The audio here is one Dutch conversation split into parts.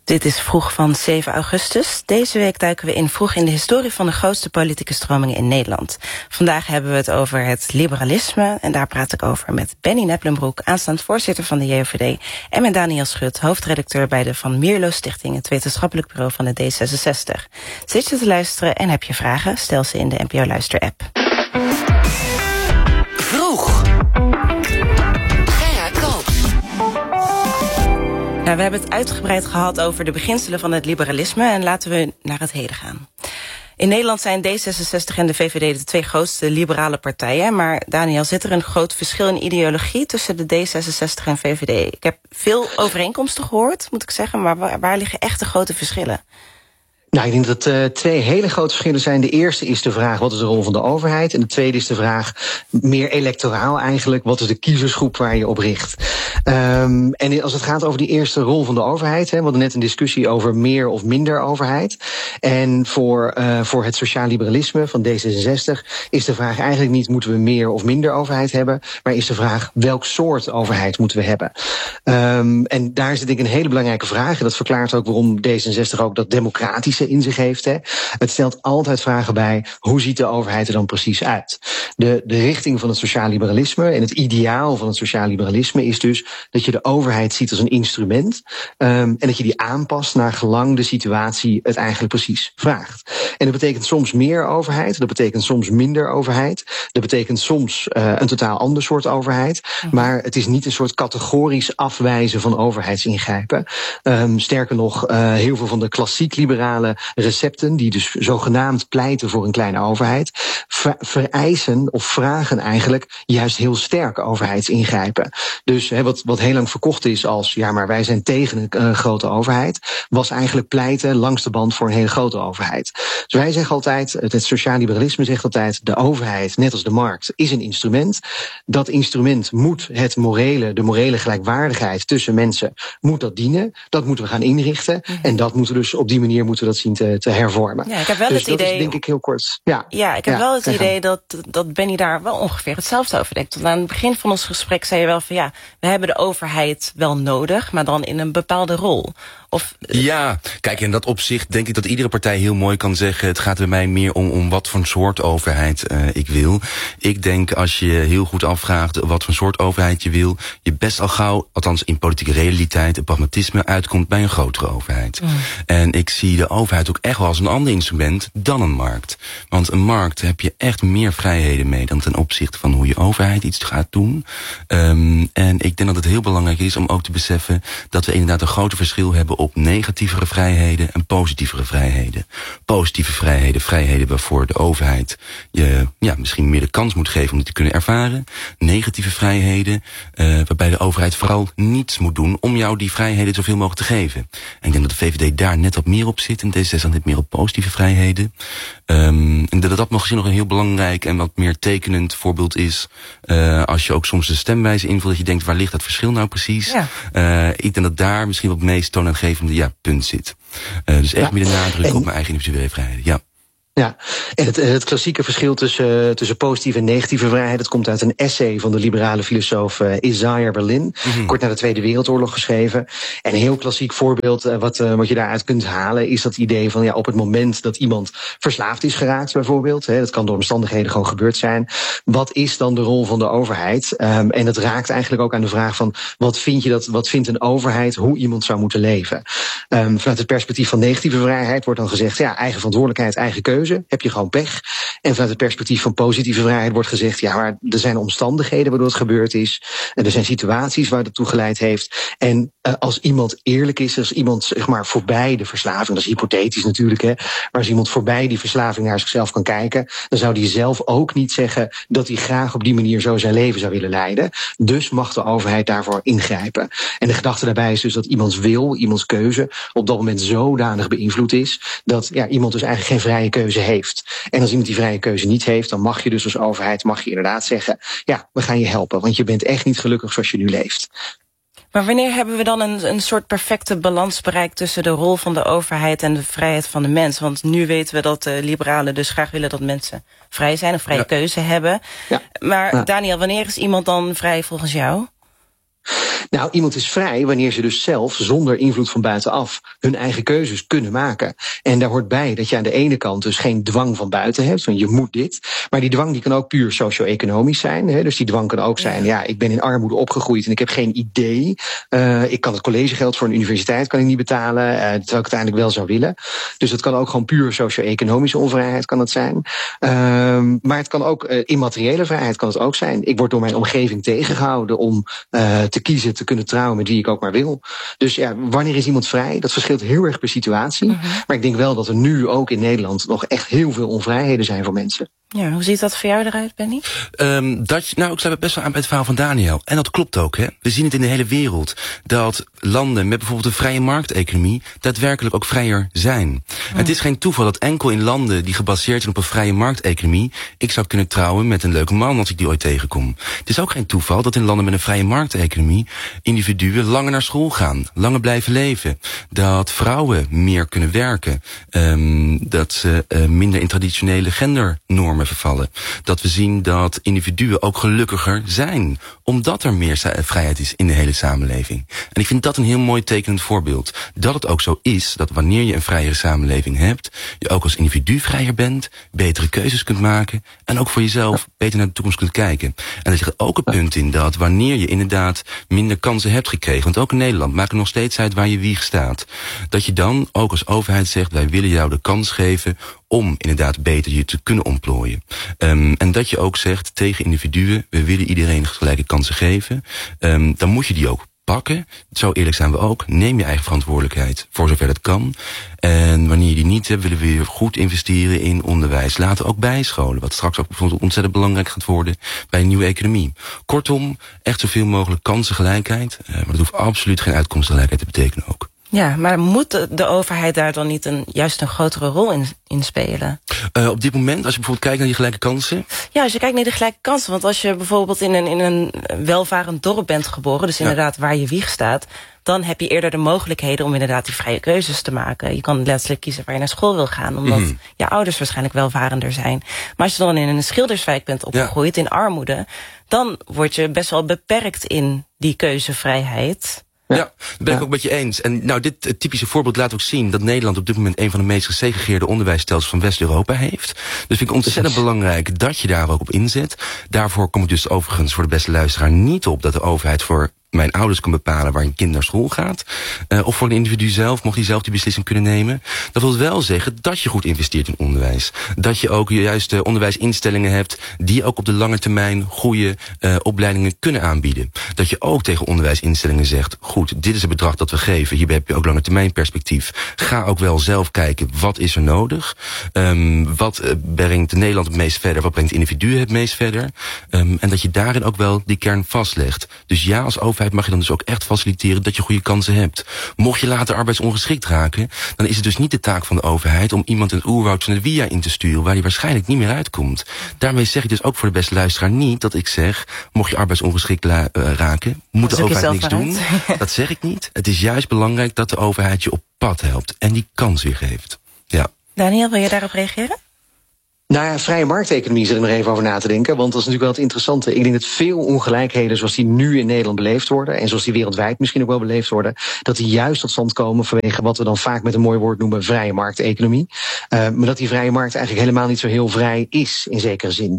Dit is Vroeg van 7 augustus. Deze week duiken we in vroeg in de historie van de grootste politieke stromingen in Nederland. Vandaag hebben we het over het liberalisme en daar praat ik over met Benny Neplenbroek, aanstaand voorzitter van de JOVD, en met Daniel Schut, hoofdredacteur bij de Van Mierlo Stichting, het wetenschappelijk bureau van de D66. Zit je te luisteren en heb je vragen? Stel ze in de NPO Luister-app. Vroeg. Nou, we hebben het uitgebreid gehad over de beginselen van het liberalisme en laten we naar het heden gaan. In Nederland zijn D66 en de VVD de twee grootste liberale partijen. Maar Daniel, zit er een groot verschil in ideologie tussen de D66 en VVD? Ik heb veel overeenkomsten gehoord, moet ik zeggen, maar waar liggen echt de grote verschillen? Nou, ik denk dat er twee hele grote verschillen zijn. De eerste is de vraag, wat is de rol van de overheid? En de tweede is de vraag, meer electoraal eigenlijk, wat is de kiezersgroep waar je op richt? En als het gaat over die eerste rol van de overheid, we hadden net een discussie over meer of minder overheid. En voor het sociaal liberalisme van D66 is de vraag eigenlijk niet, moeten we meer of minder overheid hebben? Maar is de vraag, welk soort overheid moeten we hebben? En daar zit denk ik een hele belangrijke vraag. En dat verklaart ook waarom D66 ook dat democratische in zich heeft. Het stelt altijd vragen bij, hoe ziet de overheid er dan precies uit? De richting van het sociaal liberalisme en het ideaal van het sociaal liberalisme is dus dat je de overheid ziet als een instrument en dat je die aanpast naar gelang de situatie het eigenlijk precies vraagt. En dat betekent soms meer overheid, dat betekent soms minder overheid, dat betekent soms een totaal ander soort overheid, maar het is niet een soort categorisch afwijzen van overheidsingrijpen. Sterker nog, heel veel van de klassiek liberale recepten, die dus zogenaamd pleiten voor een kleine overheid, vereisen of vragen eigenlijk juist heel sterk overheidsingrijpen. Dus wat heel lang verkocht is als, ja, maar wij zijn tegen een grote overheid, was eigenlijk pleiten langs de band voor een hele grote overheid. Dus wij zeggen altijd, het sociaal liberalisme zegt altijd, de overheid, net als de markt, is een instrument. Dat instrument moet de morele gelijkwaardigheid tussen mensen, moet dat dienen. Dat moeten we gaan inrichten. En dat moeten we dus op die manier moeten we dat zien te hervormen. Ja, ik heb wel dus het idee, dat is denk ik heel kort. Ja, ik heb wel het idee dat Benny daar wel ongeveer hetzelfde over denkt. Want aan het begin van ons gesprek zei je wel van ja, we hebben de overheid wel nodig, maar dan in een bepaalde rol. Ja, kijk, in dat opzicht denk ik dat iedere partij heel mooi kan zeggen, het gaat bij mij meer om wat voor soort overheid ik wil. Ik denk, als je heel goed afvraagt wat voor soort overheid je wil, je best al gauw, althans in politieke realiteit en pragmatisme, uitkomt bij een grotere overheid. En ik zie de overheid ook echt wel als een ander instrument dan een markt. Want een markt heb je echt meer vrijheden mee dan ten opzichte van hoe je overheid iets gaat doen. En ik denk dat het heel belangrijk is om ook te beseffen dat we inderdaad een groot verschil hebben op negatievere vrijheden en positievere vrijheden. Positieve vrijheden waarvoor de overheid je misschien meer de kans moet geven om die te kunnen ervaren. Negatieve vrijheden waarbij de overheid vooral niets moet doen om jou die vrijheden zoveel mogelijk te geven. En ik denk dat de VVD daar net wat meer op zit en D66 net meer op positieve vrijheden. En dat misschien nog een heel belangrijk en wat meer tekenend voorbeeld is als je ook soms de stemwijze invult, dat je denkt, waar ligt dat verschil nou precies? Ja. Ik denk dat daar misschien wat meest toonaangevende punt zit. Dus echt meer de nadruk op mijn eigen individuele vrijheden. Ja. Ja, en het klassieke verschil tussen positieve en negatieve vrijheid, dat komt uit een essay van de liberale filosoof Isaiah Berlin, kort na de Tweede Wereldoorlog geschreven. En een heel klassiek voorbeeld wat je daaruit kunt halen is dat idee van op het moment dat iemand verslaafd is geraakt bijvoorbeeld, dat kan door omstandigheden gewoon gebeurd zijn, wat is dan de rol van de overheid? En dat raakt eigenlijk ook aan de vraag van wat vindt een overheid hoe iemand zou moeten leven? Vanuit het perspectief van negatieve vrijheid wordt dan gezegd, eigen verantwoordelijkheid, eigen keuze. Heb je gewoon pech. En vanuit het perspectief van positieve vrijheid wordt gezegd, maar er zijn omstandigheden waardoor het gebeurd is. En er zijn situaties waar dat toe geleid heeft. En als iemand eerlijk is, als iemand zeg maar voorbij de verslaving, dat is hypothetisch natuurlijk, maar als iemand voorbij die verslaving naar zichzelf kan kijken, dan zou die zelf ook niet zeggen dat hij graag op die manier zo zijn leven zou willen leiden. Dus mag de overheid daarvoor ingrijpen. En de gedachte daarbij is dus dat iemands wil, iemands keuze op dat moment zodanig beïnvloed is dat iemand dus eigenlijk geen vrije keuze heeft. En als iemand die vrije keuze niet heeft, dan mag je dus als overheid inderdaad zeggen, we gaan je helpen, want je bent echt niet gelukkig zoals je nu leeft. Maar wanneer hebben we dan een soort perfecte balans bereikt tussen de rol van de overheid en de vrijheid van de mens? Want nu weten we dat de liberalen dus graag willen dat mensen vrij zijn, een vrije keuze hebben. Ja. Maar Daniel, wanneer is iemand dan vrij volgens jou? Nou, iemand is vrij wanneer ze dus zelf, zonder invloed van buitenaf, hun eigen keuzes kunnen maken. En daar hoort bij dat je aan de ene kant dus geen dwang van buiten hebt, want je moet dit. Maar die dwang die kan ook puur socio-economisch zijn. Hè? Dus die dwang kan ook zijn, ik ben in armoede opgegroeid en ik heb geen idee. Ik kan het collegegeld voor een universiteit kan ik niet betalen, terwijl ik uiteindelijk wel zou willen. Dus het kan ook gewoon puur socio-economische onvrijheid kan het zijn. Maar het kan ook immateriële vrijheid kan het ook zijn. Ik word door mijn omgeving tegengehouden om te kiezen, te kunnen trouwen met wie ik ook maar wil. Dus wanneer is iemand vrij? Dat verschilt heel erg per situatie. Maar ik denk wel dat er nu ook in Nederland nog echt heel veel onvrijheden zijn voor mensen. Ja, hoe ziet dat voor jou eruit, Benny? Ik sluit best wel aan bij het verhaal van Daniel. En dat klopt ook, hè. We zien het in de hele wereld. Dat landen met bijvoorbeeld een vrije markteconomie daadwerkelijk ook vrijer zijn. Het is geen toeval dat enkel in landen die gebaseerd zijn op een vrije markteconomie ik zou kunnen trouwen met een leuke man als ik die ooit tegenkom. Het is ook geen toeval dat in landen met een vrije markteconomie individuen langer naar school gaan, langer blijven leven. Dat vrouwen meer kunnen werken. Dat ze minder in traditionele gendernormen vervallen. Dat we zien dat individuen ook gelukkiger zijn, omdat er meer vrijheid is in de hele samenleving. En ik vind dat een heel mooi tekenend voorbeeld. Dat het ook zo is, dat wanneer je een vrijere samenleving hebt, je ook als individu vrijer bent, betere keuzes kunt maken en ook voor jezelf beter naar de toekomst kunt kijken. En er ligt ook een punt in dat wanneer je inderdaad minder kansen hebt gekregen, want ook in Nederland maakt het nog steeds uit waar je wieg staat, dat je dan ook als overheid zegt, wij willen jou de kans geven om inderdaad beter je te kunnen ontplooien. En dat je ook zegt tegen individuen, we willen iedereen gelijke kansen geven. Dan moet je die ook pakken. Zo eerlijk zijn we ook. Neem je eigen verantwoordelijkheid voor zover dat kan. En wanneer je die niet hebt, willen we weer goed investeren in onderwijs. Laten ook bijscholen, wat straks ook bijvoorbeeld ontzettend belangrijk gaat worden bij een nieuwe economie. Kortom, echt zoveel mogelijk kansengelijkheid. Maar dat hoeft absoluut geen uitkomstgelijkheid te betekenen ook. Ja, maar moet de overheid daar dan niet juist een grotere rol in spelen? Op dit moment, als je bijvoorbeeld kijkt naar die gelijke kansen? Ja, als je kijkt naar de gelijke kansen. Want als je bijvoorbeeld in een welvarend dorp bent geboren, dus inderdaad waar je wieg staat, dan heb je eerder de mogelijkheden om inderdaad die vrije keuzes te maken. Je kan letterlijk kiezen waar je naar school wil gaan, omdat je ouders waarschijnlijk welvarender zijn. Maar als je dan in een schilderswijk bent opgegroeid, in armoede, dan word je best wel beperkt in die keuzevrijheid. Ja, dat ben ik ook met je eens. En nou, dit typische voorbeeld laat ook zien dat Nederland op dit moment een van de meest gesegregeerde onderwijsstelsels van West-Europa heeft. Dus vind ik ontzettend belangrijk dat je daar ook op inzet. Daarvoor kom ik dus overigens voor de beste luisteraar niet op dat de overheid voor mijn ouders kan bepalen waar een kind naar school gaat. Of voor een individu zelf, mocht hij zelf die beslissing kunnen nemen. Dat wil wel zeggen dat je goed investeert in onderwijs. Dat je ook juist onderwijsinstellingen hebt die ook op de lange termijn goede opleidingen kunnen aanbieden. Dat je ook tegen onderwijsinstellingen zegt, goed, dit is het bedrag dat we geven. Hier heb je ook lange termijn perspectief. Ga ook wel zelf kijken, wat is er nodig? Wat brengt Nederland het meest verder? Wat brengt individuen het meest verder? En dat je daarin ook wel die kern vastlegt. Dus ja, als overheid mag je dan dus ook echt faciliteren dat je goede kansen hebt. Mocht je later arbeidsongeschikt raken, dan is het dus niet de taak van de overheid om iemand een oerwoud van de via in te sturen waar hij waarschijnlijk niet meer uitkomt. Daarmee zeg ik dus ook voor de beste luisteraar niet dat ik zeg, mocht je arbeidsongeschikt raken, moet de overheid niks doen. Dat zeg ik niet. Het is juist belangrijk dat de overheid je op pad helpt en die kans weer geeft. Ja. Daniel, wil je daarop reageren? Nou ja, vrije markteconomie zit er nog even over na te denken. Want dat is natuurlijk wel het interessante. Ik denk dat veel ongelijkheden zoals die nu in Nederland beleefd worden, en zoals die wereldwijd misschien ook wel beleefd worden, dat die juist tot stand komen vanwege wat we dan vaak met een mooi woord noemen vrije markteconomie. Maar dat die vrije markt eigenlijk helemaal niet zo heel vrij is, in zekere zin.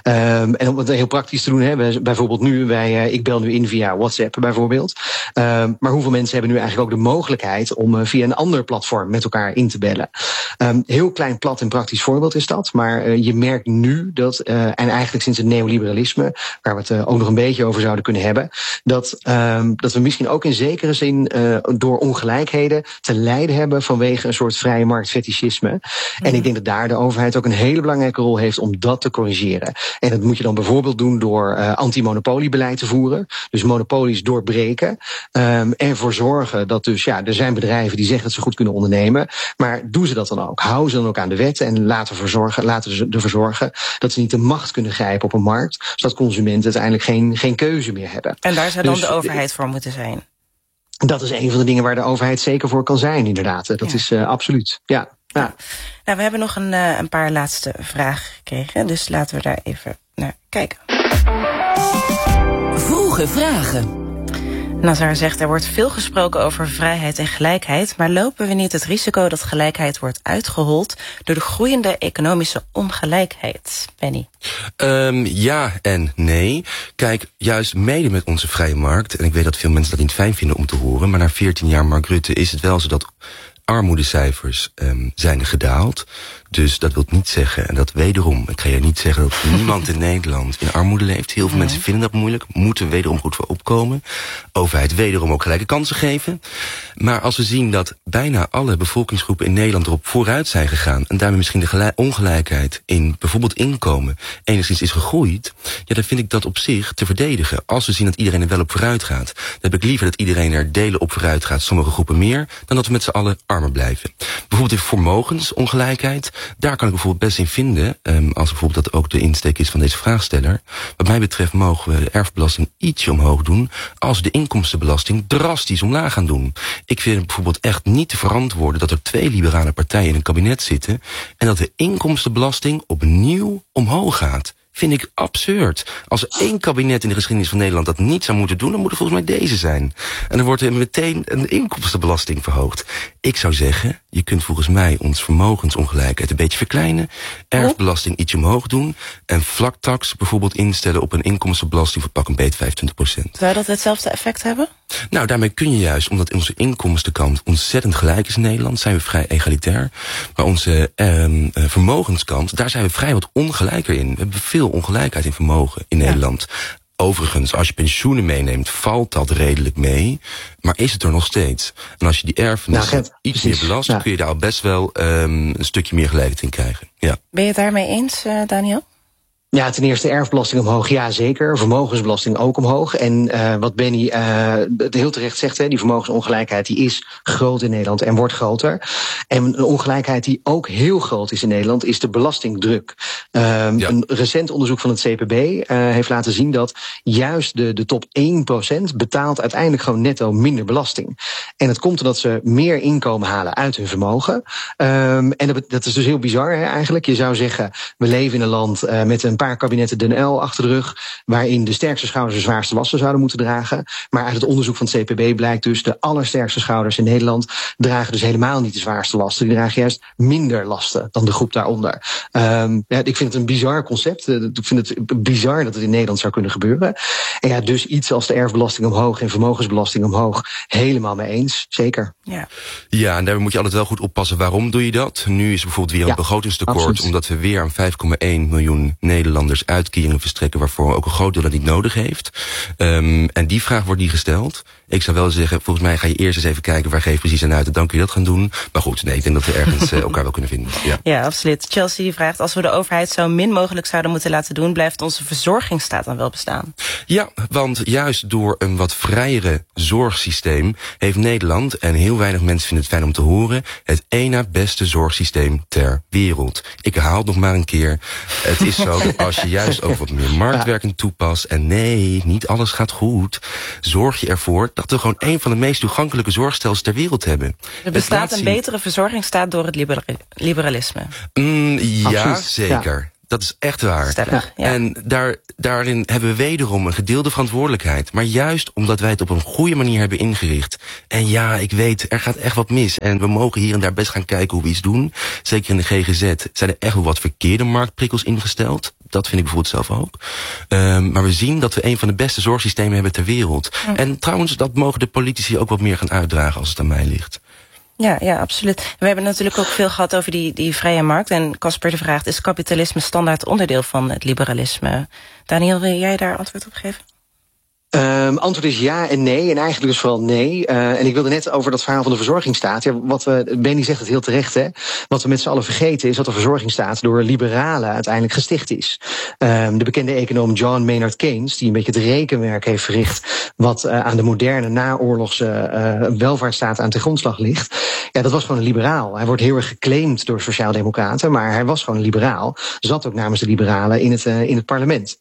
En om het heel praktisch te doen, hè, bijvoorbeeld nu, ik bel nu in via WhatsApp bijvoorbeeld. Maar hoeveel mensen hebben nu eigenlijk ook de mogelijkheid om via een ander platform met elkaar in te bellen? Heel klein, plat en praktisch voorbeeld is dat, maar je merkt nu dat, en eigenlijk sinds het neoliberalisme, waar we het ook nog een beetje over zouden kunnen hebben, dat we misschien ook in zekere zin door ongelijkheden te lijden hebben vanwege een soort vrije marktfetischisme. En ik denk dat daar de overheid ook een hele belangrijke rol heeft om dat te corrigeren. En dat moet je dan bijvoorbeeld doen door anti-monopoliebeleid te voeren. Dus monopolies doorbreken. En ervoor zorgen dat dus, er zijn bedrijven die zeggen dat ze goed kunnen ondernemen. Maar doen ze dat dan ook? Houden ze dan ook aan de wet en laten ze ervoor zorgen dat ze niet de macht kunnen grijpen op een markt, zodat consumenten uiteindelijk geen keuze meer hebben. En daar zou dan de overheid voor moeten zijn? Dat is een van de dingen waar de overheid zeker voor kan zijn, inderdaad. Dat is absoluut, ja. Nou, we hebben nog een paar laatste vragen gekregen, dus laten we daar even naar kijken. Vroege vragen. Nazar zegt, er wordt veel gesproken over vrijheid en gelijkheid, maar lopen we niet het risico dat gelijkheid wordt uitgehold door de groeiende economische ongelijkheid? Benny? Ja en nee. Kijk, juist mede met onze vrije markt, en ik weet dat veel mensen dat niet fijn vinden om te horen, maar na 14 jaar Mark Rutte is het wel zo dat armoedecijfers zijn gedaald. Dus dat wil niet zeggen, en dat wederom, ik ga je niet zeggen dat niemand in Nederland in armoede leeft. Heel veel mensen vinden dat moeilijk, moeten wederom goed voor opkomen. Overheid wederom ook gelijke kansen geven. Maar als we zien dat bijna alle bevolkingsgroepen in Nederland erop vooruit zijn gegaan, en daarmee misschien de ongelijkheid in bijvoorbeeld inkomen enigszins is gegroeid, ja, dan vind ik dat op zich te verdedigen. Als we zien dat iedereen er wel op vooruit gaat, dan heb ik liever dat iedereen er delen op vooruit gaat, sommige groepen meer, dan dat we met z'n allen armer blijven. Bijvoorbeeld in vermogensongelijkheid, daar kan ik bijvoorbeeld best in vinden, als bijvoorbeeld dat ook de insteek is van deze vraagsteller. Wat mij betreft mogen we de erfbelasting ietsje omhoog doen, als we de inkomstenbelasting drastisch omlaag gaan doen. Ik vind het bijvoorbeeld echt niet te verantwoorden dat er 2 liberale partijen in een kabinet zitten en dat de inkomstenbelasting opnieuw omhoog gaat. Vind ik absurd. Als er 1 kabinet in de geschiedenis van Nederland dat niet zou moeten doen, dan moet het volgens mij deze zijn. En dan wordt er meteen een inkomstenbelasting verhoogd. Ik zou zeggen, je kunt volgens mij ons vermogensongelijkheid een beetje verkleinen, erfbelasting iets omhoog doen en vlaktax bijvoorbeeld instellen op een inkomstenbelasting van pak een beet 25%. Zou dat hetzelfde effect hebben? Nou, daarmee kun je juist, omdat onze inkomstenkant ontzettend gelijk is in Nederland, zijn we vrij egalitair. Maar onze vermogenskant, daar zijn we vrij wat ongelijker in. We hebben veel ongelijkheid in vermogen in Nederland. Overigens, als je pensioenen meeneemt, valt dat redelijk mee. Maar is het er nog steeds? En als je die erfenis iets meer belast, kun je daar al best wel een stukje meer gelijkheid in krijgen. Ja. Ben je het daarmee eens, Daniel? Ja, ten eerste erfbelasting omhoog, ja zeker. Vermogensbelasting ook omhoog. En wat Benny heel terecht zegt, die vermogensongelijkheid die is groot in Nederland en wordt groter. En een ongelijkheid die ook heel groot is in Nederland is de belastingdruk. Een recent onderzoek van het CPB heeft laten zien dat juist de top 1% betaalt uiteindelijk gewoon netto minder belasting. En het komt omdat ze meer inkomen halen uit hun vermogen. En dat is dus heel bizar eigenlijk. Je zou zeggen, we leven in een land met een paar kabinetten Den Uyl achter de rug, waarin de sterkste schouders de zwaarste lasten zouden moeten dragen. Maar uit het onderzoek van het CPB blijkt dus, de allersterkste schouders in Nederland dragen dus helemaal niet de zwaarste lasten. Die dragen juist minder lasten dan de groep daaronder. Ik vind het een bizar concept. Ik vind het bizar dat het in Nederland zou kunnen gebeuren. En ja, dus iets als de erfbelasting omhoog en vermogensbelasting omhoog, helemaal mee eens, zeker. Ja, en daar moet je altijd wel goed oppassen. Waarom doe je dat? Nu is bijvoorbeeld weer een begrotingstekort, absoluut, omdat we weer aan 5,1 miljoen Nederlanders uitkeringen verstrekken waarvoor ook een groot deel dat niet nodig heeft. En die vraag wordt niet gesteld. Ik zou wel zeggen, volgens mij ga je eerst eens even kijken waar geef je precies aan uit en dan kun je dat gaan doen. Maar goed, nee, ik denk dat we ergens elkaar wel kunnen vinden. Ja, absoluut. Chelsea vraagt, als we de overheid zo min mogelijk zouden moeten laten doen, blijft onze verzorgingsstaat dan wel bestaan? Ja, want juist door een wat vrijere zorgsysteem heeft Nederland, en heel weinig mensen vinden het fijn om te horen, het één na beste zorgsysteem ter wereld. Ik herhaal het nog maar een keer. Het is zo, als je juist ook wat meer marktwerking toepast, en nee, niet alles gaat goed, zorg je ervoor dat we gewoon een van de meest toegankelijke zorgstelsels ter wereld hebben. Er bestaat een betere verzorgingsstaat door het liberalisme. Ja, zeker. Ja. Dat is echt waar. Stellig, ja. En daarin hebben we wederom een gedeelde verantwoordelijkheid. Maar juist omdat wij het op een goede manier hebben ingericht. En ja, ik weet, er gaat echt wat mis. En we mogen hier en daar best gaan kijken hoe we iets doen. Zeker in de GGZ zijn er echt wel wat verkeerde marktprikkels ingesteld. Dat vind ik bijvoorbeeld zelf ook. Maar we zien dat we een van de beste zorgsystemen hebben ter wereld. En trouwens, dat mogen de politici ook wat meer gaan uitdragen als het aan mij ligt. Ja, absoluut. We hebben natuurlijk ook veel gehad over die vrije markt. En Casper de vraagt, is kapitalisme standaard onderdeel van het liberalisme? Daniel, wil jij daar antwoord op geven? Antwoord is ja en nee. En eigenlijk dus vooral nee. En ik wilde net over dat verhaal van de verzorgingsstaat. Ja, Benny zegt het heel terecht, hè. Wat we met z'n allen vergeten is dat de verzorgingsstaat door liberalen uiteindelijk gesticht is. De bekende econoom John Maynard Keynes, die een beetje het rekenwerk heeft verricht wat aan de moderne naoorlogse welvaartsstaat aan ten grondslag ligt. Ja, dat was gewoon een liberaal. Hij wordt heel erg geclaimd door sociaaldemocraten, maar hij was gewoon een liberaal. Zat ook namens de liberalen in het parlement.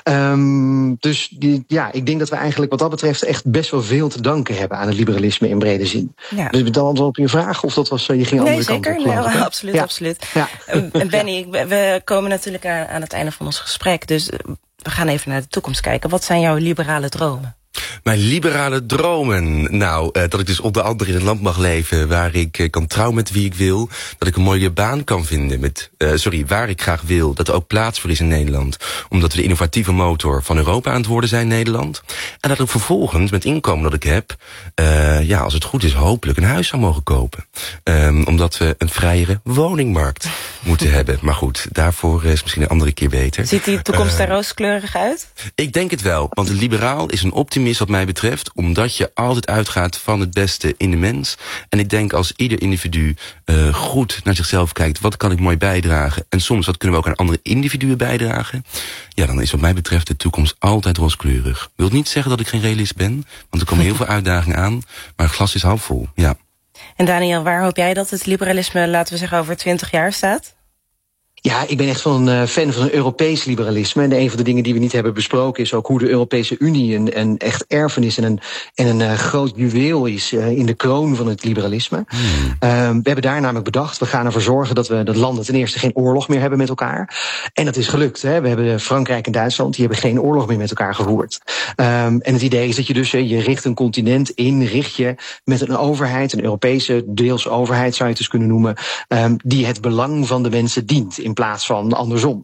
Dus ik denk dat we eigenlijk wat dat betreft echt best wel veel te danken hebben aan het liberalisme in brede zin. Ja. Dus dat antwoord op je vraag, of dat was je ging andere kant op? Nee, zeker. Absoluut. Ja. Benny, we komen natuurlijk aan het einde van ons gesprek, dus we gaan even naar de toekomst kijken. Wat zijn jouw liberale dromen? Mijn liberale dromen. Nou, dat ik dus onder andere in een land mag leven waar ik kan trouwen met wie ik wil. Dat ik een mooie baan kan vinden waar ik graag wil. Dat er ook plaats voor is in Nederland. Omdat we de innovatieve motor van Europa aan het worden zijn in Nederland. En dat ik vervolgens met inkomen dat ik heb, als het goed is, hopelijk een huis zou mogen kopen. Omdat we een vrijere woningmarkt moeten hebben. Maar goed, daarvoor is misschien een andere keer beter. Ziet die toekomst er rooskleurig uit? Ik denk het wel, want een liberaal is een optimist wat mij betreft, omdat je altijd uitgaat van het beste in de mens. En ik denk als ieder individu goed naar zichzelf kijkt, wat kan ik mooi bijdragen? En soms, wat kunnen we ook aan andere individuen bijdragen? Ja, dan is wat mij betreft de toekomst altijd rooskleurig. Wil niet zeggen dat ik geen realist ben, want er komen heel veel uitdagingen aan, maar het glas is half vol, ja. En Daniel, waar hoop jij dat het liberalisme, laten we zeggen, over 20 jaar staat? Ja, ik ben echt fan van een Europees liberalisme. En een van de dingen die we niet hebben besproken is ook hoe de Europese Unie een echt erfenis en een groot juweel is in de kroon van het liberalisme. We hebben daar namelijk bedacht, we gaan ervoor zorgen dat we dat landen ten eerste geen oorlog meer hebben met elkaar. En dat is gelukt. Hè. We hebben Frankrijk en Duitsland, die hebben geen oorlog meer met elkaar gevoerd. En het idee is dat je dus, je richt een continent in, richt je met een overheid, een Europese deels overheid zou je het dus kunnen noemen, die het belang van de mensen dient. In plaats van andersom.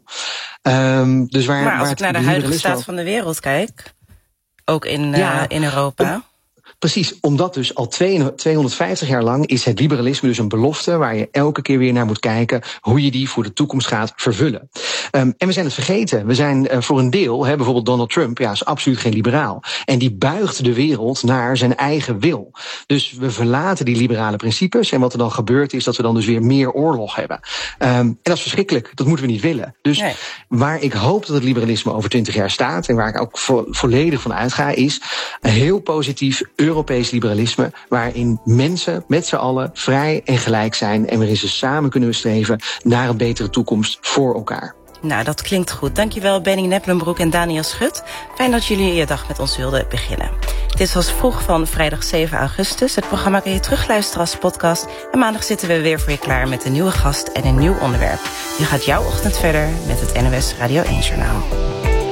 Dus maar als ik naar de huidige staat van de wereld kijk, ook in Europa. Precies, omdat dus al 250 jaar lang is het liberalisme dus een belofte waar je elke keer weer naar moet kijken hoe je die voor de toekomst gaat vervullen. En we zijn het vergeten. We zijn voor een deel, bijvoorbeeld Donald Trump, is absoluut geen liberaal. En die buigt de wereld naar zijn eigen wil. Dus we verlaten die liberale principes. En wat er dan gebeurt is dat we dan dus weer meer oorlog hebben. En dat is verschrikkelijk. Dat moeten we niet willen. Dus waar ik hoop dat het liberalisme over 20 jaar staat, en waar ik ook volledig van uitga, is een heel positief Europees liberalisme, waarin mensen met z'n allen vrij en gelijk zijn en waarin ze samen kunnen streven naar een betere toekomst voor elkaar. Nou, dat klinkt goed. Dankjewel Benny Neplenbroek en Daniel Schut. Fijn dat jullie je dag met ons wilden beginnen. Dit was Vroeg van vrijdag 7 augustus. Het programma kun je terugluisteren als podcast. En maandag zitten we weer voor je klaar met een nieuwe gast en een nieuw onderwerp. Nu gaat jouw ochtend verder met het NOS Radio 1 Journaal.